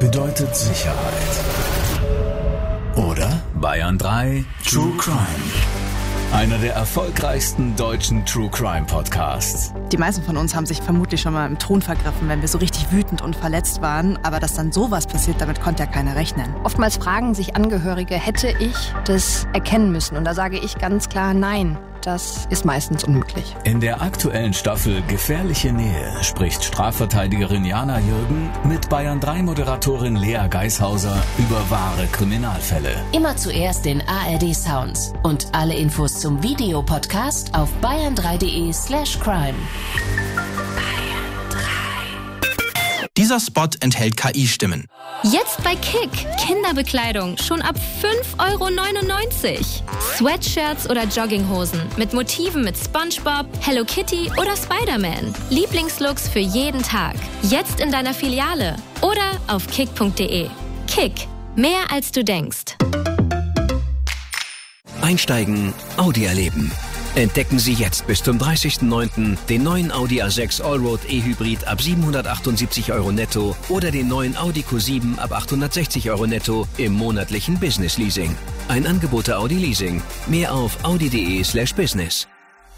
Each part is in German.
bedeutet Sicherheit. Oder? Bayern 3 True Crime. Einer der erfolgreichsten deutschen True Crime Podcasts. Die meisten von uns haben sich vermutlich schon mal im Ton vergriffen, wenn wir so richtig wütend und verletzt waren. Aber dass dann sowas passiert, damit konnte ja keiner rechnen. Oftmals fragen sich Angehörige, hätte ich das erkennen müssen? Und da sage ich ganz klar, nein. Das ist meistens unmöglich. In der aktuellen Staffel Gefährliche Nähe spricht Strafverteidigerin Jana Jürgen mit Bayern 3 Moderatorin Lea Geishauser über wahre Kriminalfälle. Immer zuerst in ARD Sounds und alle Infos zum Videopodcast auf bayern3.de/crime. Dieser Spot enthält KI-Stimmen. Jetzt bei Kick. Kinderbekleidung schon ab 5,99 €. Sweatshirts oder Jogginghosen mit Motiven mit SpongeBob, Hello Kitty oder Spider-Man. Lieblingslooks für jeden Tag. Jetzt in deiner Filiale oder auf kick.de. Kick. Mehr als du denkst. Einsteigen, Audi erleben. Entdecken Sie jetzt bis zum 30.09. den neuen Audi A6 Allroad E-Hybrid ab 778 € netto oder den neuen Audi Q7 ab 860 € netto im monatlichen Business Leasing. Ein Angebot der Audi Leasing. Mehr auf audi.de/business.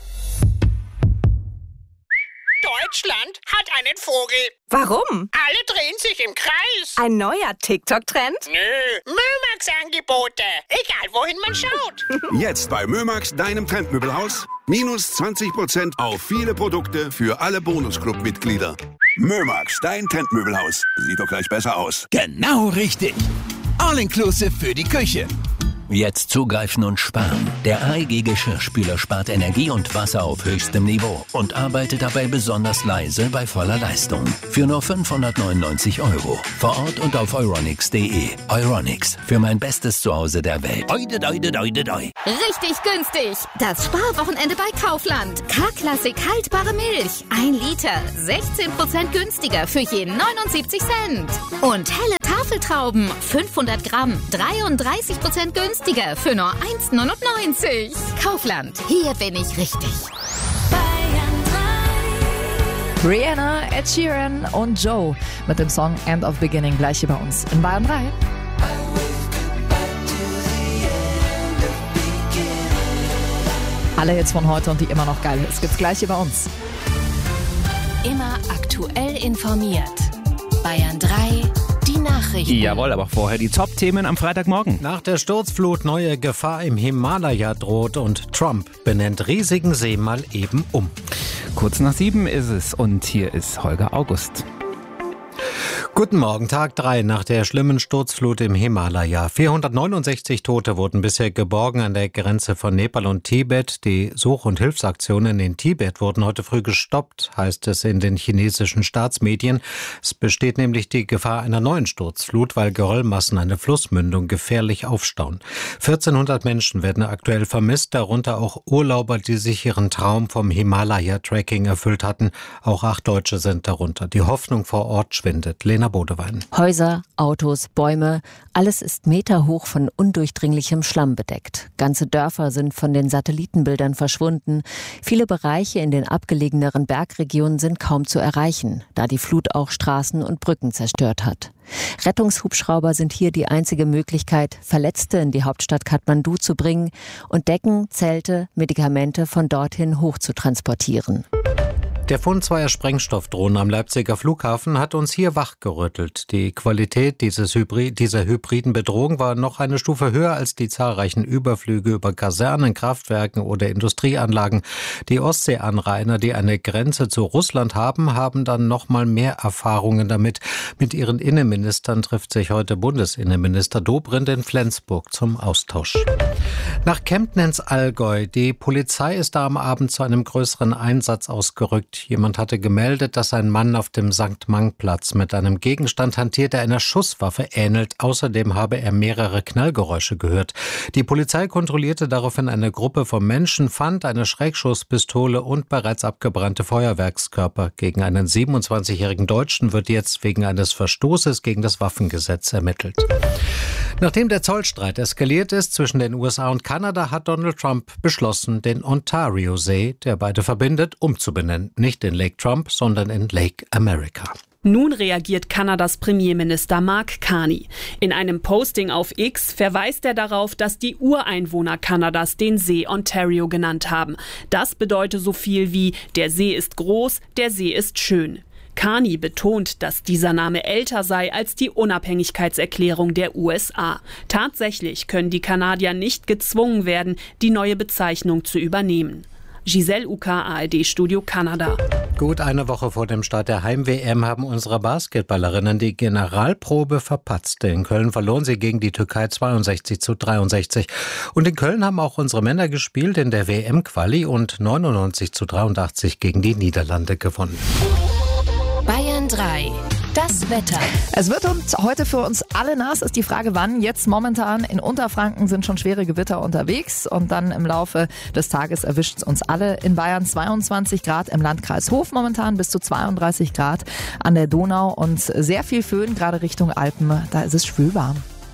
Deutschland hat einen Vogel. Warum? Alle drehen sich im Kreis. Ein neuer TikTok-Trend? Nö, Mömax-Angebote. Egal, wohin man schaut. Jetzt bei Mömax, deinem Trendmöbelhaus. Minus 20% auf viele Produkte für alle Bonusclub-Mitglieder. Mömax, dein Trendmöbelhaus. Sieht doch gleich besser aus. Genau richtig. All-inclusive für die Küche. Jetzt zugreifen und sparen. Der AEG Geschirrspüler spart Energie und Wasser auf höchstem Niveau und arbeitet dabei besonders leise bei voller Leistung. Für nur 599 €. Vor Ort und auf euronics.de. Euronics, für mein bestes Zuhause der Welt. Oide, doide, doide, doi. Richtig günstig. Das Sparwochenende bei Kaufland. K-Klassik haltbare Milch. 1 Liter. 16% günstiger für je 79 Cent. Und helle Tafeltrauben. 500 Gramm. 33% günstiger für nur 1,99 €. Kaufland. Hier bin ich richtig. Rihanna, Ed Sheeran und Joe mit dem Song End of Beginning gleich hier bei uns in Bayern 3. Alle Hits von heute und die immer noch geil ist, gibt's gleich hier bei uns. Immer aktuell informiert. Bayern 3, die Nachrichten. Jawohl, aber vorher die Top-Themen am Freitagmorgen. Nach der Sturzflut neue Gefahr im Himalaya droht und Trump benennt riesigen See mal eben um. Kurz nach 7 ist es und hier ist Holger August. Guten Morgen, Tag 3 nach der schlimmen Sturzflut im Himalaya. 469 Tote wurden bisher geborgen an der Grenze von Nepal und Tibet. Die Such- und Hilfsaktionen in Tibet wurden heute früh gestoppt, heißt es in den chinesischen Staatsmedien. Es besteht nämlich die Gefahr einer neuen Sturzflut, weil Geröllmassen eine Flussmündung gefährlich aufstauen. 1400 Menschen werden aktuell vermisst, darunter auch Urlauber, die sich ihren Traum vom Himalaya-Tracking erfüllt hatten. Auch 8 Deutsche sind darunter. Die Hoffnung vor Ort schwindet. Lena Bodewein. Häuser, Autos, Bäume, alles ist meterhoch von undurchdringlichem Schlamm bedeckt. Ganze Dörfer sind von den Satellitenbildern verschwunden. Viele Bereiche in den abgelegeneren Bergregionen sind kaum zu erreichen, da die Flut auch Straßen und Brücken zerstört hat. Rettungshubschrauber sind hier die einzige Möglichkeit, Verletzte in die Hauptstadt Kathmandu zu bringen und Decken, Zelte, Medikamente von dorthin hoch zu transportieren. Der Fund zweier Sprengstoffdrohnen am Leipziger Flughafen hat uns hier wachgerüttelt. Die Qualität dieser hybriden Bedrohung war noch eine Stufe höher als die zahlreichen Überflüge über Kasernen, Kraftwerken oder Industrieanlagen. Die Ostseeanrainer, die eine Grenze zu Russland haben, haben dann noch mal mehr Erfahrungen damit. Mit ihren Innenministern trifft sich heute Bundesinnenminister Dobrindt in Flensburg zum Austausch. Nach Kempten ins Allgäu. Die Polizei ist da am Abend zu einem größeren Einsatz ausgerückt. Jemand hatte gemeldet, dass ein Mann auf dem Sankt-Mang-Platz mit einem Gegenstand hantiert, der einer Schusswaffe ähnelt. Außerdem habe er mehrere Knallgeräusche gehört. Die Polizei kontrollierte daraufhin eine Gruppe von Menschen, fand eine Schreckschusspistole und bereits abgebrannte Feuerwerkskörper. Gegen einen 27-jährigen Deutschen wird jetzt wegen eines Verstoßes gegen das Waffengesetz ermittelt. Nachdem der Zollstreit eskaliert ist zwischen den USA und Kanada, hat Donald Trump beschlossen, den Ontario-See, der beide verbindet, umzubenennen. Nicht in Lake Trump, sondern in Lake America. Nun reagiert Kanadas Premierminister Mark Carney. In einem Posting auf X verweist er darauf, dass die Ureinwohner Kanadas den See Ontario genannt haben. Das bedeutet so viel wie: Der See ist groß, der See ist schön. Carney betont, dass dieser Name älter sei als die Unabhängigkeitserklärung der USA. Tatsächlich können die Kanadier nicht gezwungen werden, die neue Bezeichnung zu übernehmen. Giselle Uka, ARD-Studio Kanada. Gut eine Woche vor dem Start der Heim-WM haben unsere Basketballerinnen die Generalprobe verpatzt. In Köln verloren sie gegen die Türkei 62-63. Und in Köln haben auch unsere Männer gespielt in der WM-Quali und 99-83 gegen die Niederlande gewonnen. Bayern 3. Das Wetter. Es wird heute für uns alle nass, ist die Frage wann. Jetzt momentan in Unterfranken sind schon schwere Gewitter unterwegs und dann im Laufe des Tages erwischt es uns alle. In Bayern 22 Grad im Landkreis Hof momentan, bis zu 32 Grad an der Donau und sehr viel Föhn, gerade Richtung Alpen, da ist es schwülwarm.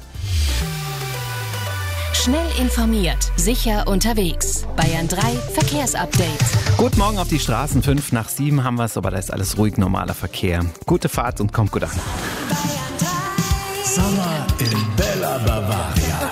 Schnell informiert, sicher unterwegs. Bayern 3 Verkehrsupdate. Guten Morgen auf die Straßen. 6:05 haben wir es, aber da ist alles ruhig, normaler Verkehr. Gute Fahrt und kommt gut an. Sommer in Bella Bavaria.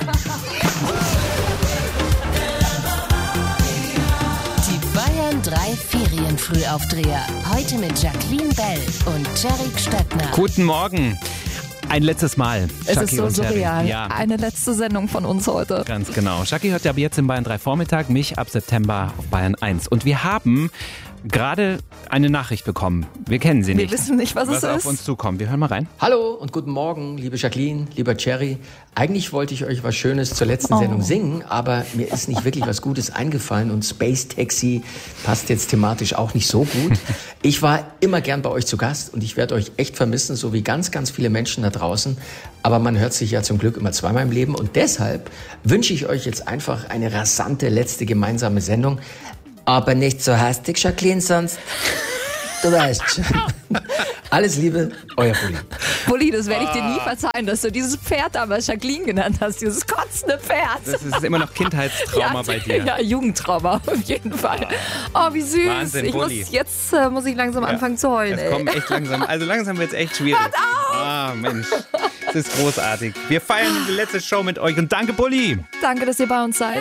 Die Bayern 3 Ferienfrühaufdreher. Heute mit Jacqueline Bell und Jerry Stettner. Guten Morgen. Ein letztes Mal. Es Jackie ist so und Jerry. surreal. Ja. Eine letzte Sendung von uns heute. Ganz genau. Jackie hört ja ab jetzt in Bayern 3 Vormittag, mich ab September auf Bayern 1. Und wir haben gerade eine Nachricht bekommen. Wir kennen sie nicht. Wir wissen nicht, was es ist. auf uns zukommt. Wir hören mal rein. Hallo und guten Morgen, liebe Jacqueline, lieber Jerry. Eigentlich wollte ich euch was Schönes zur letzten Sendung singen, aber mir ist nicht wirklich was Gutes eingefallen und Space Taxi passt jetzt thematisch auch nicht so gut. Ich war immer gern bei euch zu Gast und ich werde euch echt vermissen, so wie ganz, ganz viele Menschen da draußen. Aber man hört sich ja zum Glück immer zweimal im Leben und deshalb wünsche ich euch jetzt einfach eine rasante letzte gemeinsame Sendung. Aber nicht so hastig, Jacqueline, sonst... Du weißt schon. Alles Liebe, euer Bulli. Bulli, das werde ich dir nie verzeihen, dass du dieses Pferd damals Jacqueline genannt hast, dieses kotzende Pferd. Das ist immer noch Kindheitstrauma bei dir. Ja, Jugendtrauma auf jeden Fall. Oh, wie süß. Wahnsinn, Bulli. Jetzt muss ich langsam anfangen zu heulen. Das kommt echt langsam. Also langsam wird es echt schwierig. Hört auf! Ah, Mensch. Das ist großartig. Wir feiern die letzte Show mit euch und danke, Bulli. Danke, dass ihr bei uns seid.